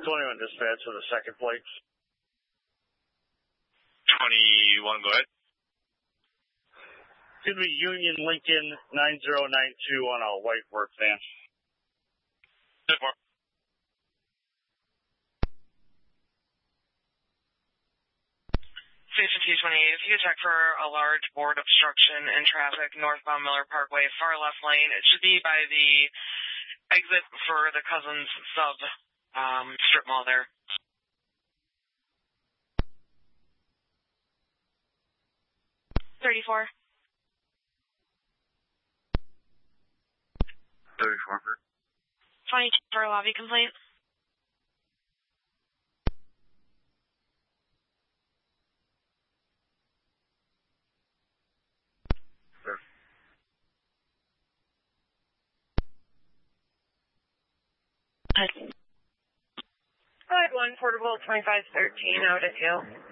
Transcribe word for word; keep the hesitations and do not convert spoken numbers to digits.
twenty-one dispatch for the second plate. twenty-one, go ahead. It's going to be Union Lincoln nine zero nine two on a white work van. ten four. Station two twenty-eight, if you could check for a large board obstruction in traffic northbound Miller Parkway, far left lane. It should be by the exit for the Cousins sub um, strip mall there. thirty-four. thirty-four. twenty-two for a lobby complaint. Flight one, portable twenty-five thirteen out at Hill.